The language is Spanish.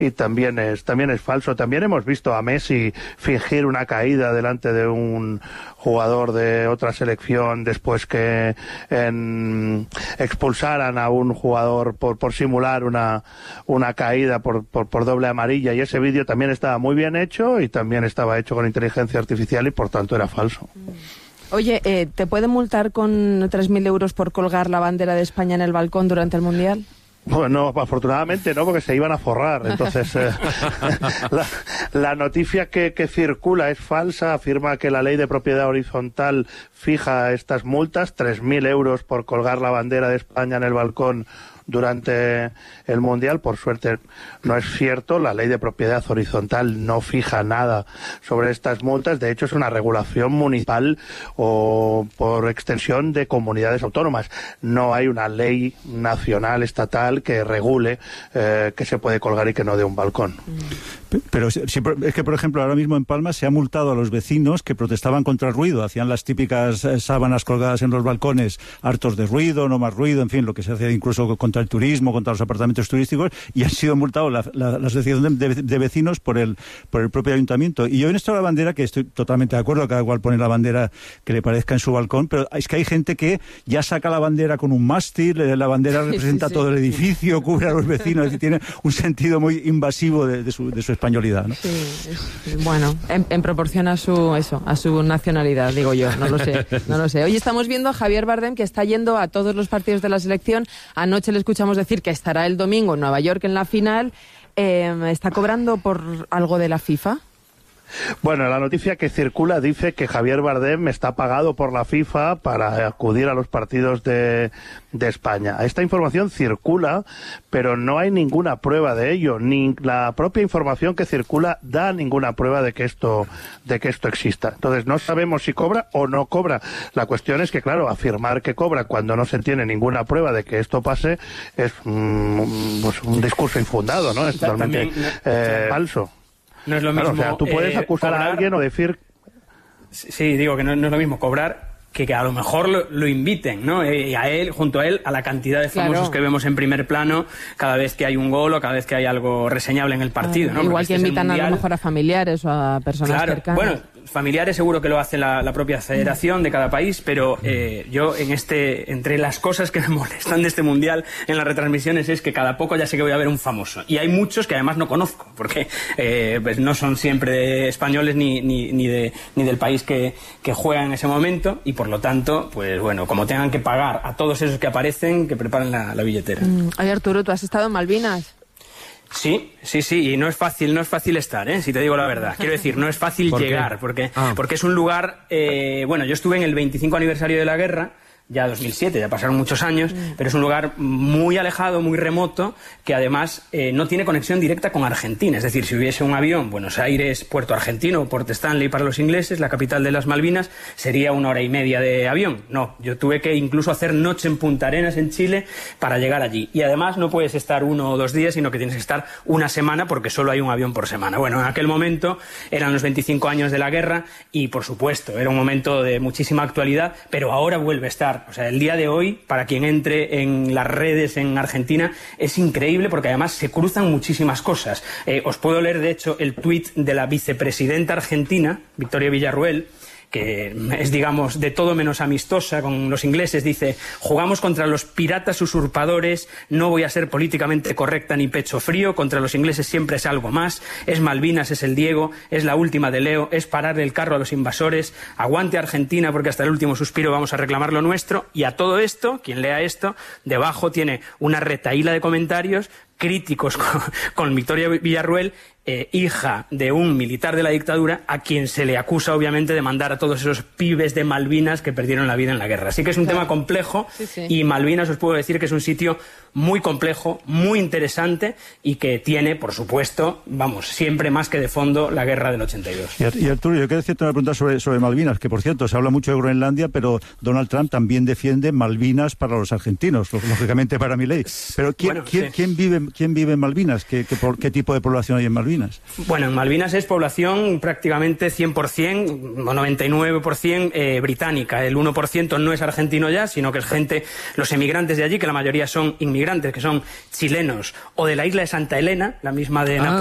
y también es falso. También hemos visto a Messi fingir una caída delante de un jugador de otra selección después que expulsaran a un jugador por simular una caída por doble amarilla, y ese vídeo también estaba muy bien hecho y también estaba hecho con inteligencia artificial y por tanto era falso. Oye, ¿te pueden multar con 3.000 euros por colgar la bandera de España en el balcón durante el Mundial? Bueno, afortunadamente no, porque se iban a forrar. Entonces, la noticia que circula es falsa. Afirma que la ley de propiedad horizontal fija estas multas, 3.000 euros por colgar la bandera de España en el balcón durante el Mundial. Por suerte no es cierto, la ley de propiedad horizontal no fija nada sobre estas multas. De hecho, es una regulación municipal o por extensión de comunidades autónomas. No hay una ley nacional, estatal, que regule que se puede colgar y que no de un balcón. Pero es que, por ejemplo, ahora mismo en Palma se ha multado a los vecinos que protestaban contra el ruido, hacían las típicas sábanas colgadas en los balcones, hartos de ruido, no más ruido, en fin, lo que se hace incluso contra el turismo, contra los apartamentos turísticos, y han sido multados la asociación de vecinos por el propio ayuntamiento. Y yo en esto de la bandera, que estoy totalmente de acuerdo, cada cual pone la bandera que le parezca en su balcón, pero es que hay gente que ya saca la bandera con un mástil, la bandera representa todo el edificio, cubre a los vecinos, y tiene un sentido muy invasivo de su españolidad, ¿no? Sí, bueno, en proporción a su nacionalidad, digo yo, no lo sé. Hoy estamos viendo a Javier Bardem, que está yendo a todos los partidos de la selección. Anoche le escuchamos decir que estará el domingo en Nueva York en la final. ¿Está cobrando por algo de la FIFA? Bueno, la noticia que circula dice que Javier Bardem está pagado por la FIFA para acudir a los partidos de España. Esta información circula, pero no hay ninguna prueba de ello, ni la propia información que circula da ninguna prueba de que esto exista. Entonces no sabemos si cobra o no cobra. La cuestión es que, claro, afirmar que cobra cuando no se tiene ninguna prueba de que esto pase es pues un discurso infundado, ¿no? Es totalmente falso. No es lo mismo. Claro, o sea, tú puedes acusar a alguien o decir... Sí, digo que no es lo mismo cobrar que a lo mejor lo inviten, ¿no? Y a él, junto a él, a la cantidad de famosos que vemos en primer plano cada vez que hay un gol o cada vez que hay algo reseñable en el partido, ¿no? Igual que invitan a lo mejor a familiares o a personas cercanas. Bueno, familiares seguro que lo hace la propia federación de cada país, pero yo entre las cosas que me molestan de este Mundial en las retransmisiones es que cada poco ya sé que voy a ver un famoso, y hay muchos que además no conozco, porque pues no son siempre españoles ni del país que juega en ese momento, y por lo tanto, pues bueno, como tengan que pagar a todos esos que aparecen, que preparen la billetera. Oye, Arturo, ¿tú has estado en Malvinas? Sí, y no es fácil estar, si te digo la verdad. Quiero decir, no es fácil llegar, porque es un lugar... bueno, yo estuve en el 25 aniversario de la guerra, ya 2007, ya pasaron muchos años, pero es un lugar muy alejado, muy remoto, que además no tiene conexión directa con Argentina. Es decir, si hubiese un avión, Buenos Aires, Puerto Argentino o Port Stanley para los ingleses, la capital de las Malvinas, sería 1 hora y media de avión. No, yo tuve que incluso hacer noche en Punta Arenas, en Chile, para llegar allí. Y además no puedes estar 1 o 2 días, sino que tienes que estar una semana, porque solo hay un avión por semana. Bueno, en aquel momento eran los 25 años de la guerra y, por supuesto, era un momento de muchísima actualidad, pero ahora vuelve a estar. O sea, el día de hoy, para quien entre en las redes en Argentina, es increíble porque además se cruzan muchísimas cosas. Os puedo leer, de hecho, el tuit de la vicepresidenta argentina, Victoria Villarruel, que es, digamos, de todo menos amistosa con los ingleses. Dice: jugamos contra los piratas usurpadores, no voy a ser políticamente correcta ni pecho frío, contra los ingleses siempre es algo más, es Malvinas, es el Diego, es la última de Leo, es pararle el carro a los invasores, aguante Argentina porque hasta el último suspiro vamos a reclamar lo nuestro. Y a todo esto, quien lea esto, debajo tiene una retahíla de comentarios críticos con Victoria Villarruel, hija de un militar de la dictadura, a quien se le acusa obviamente de mandar a todos esos pibes de Malvinas que perdieron la vida en la guerra. Así que es un tema complejo, y Malvinas os puedo decir que es un sitio muy complejo, muy interesante, y que tiene, por supuesto, siempre más que de fondo la guerra del 82. Y Arturo, yo quería hacerte una pregunta sobre Malvinas, que por cierto se habla mucho de Groenlandia, pero Donald Trump también defiende Malvinas para los argentinos, lógicamente para Milei. Pero ¿quién vive quién vive en Malvinas? ¿Qué tipo de población hay en Malvinas? Bueno, en Malvinas es población prácticamente 100% o 99% británica. El 1% no es argentino ya, sino que es gente, los emigrantes de allí, que la mayoría son inmigrantes, que son chilenos, o de la isla de Santa Elena, la misma de Napoleón.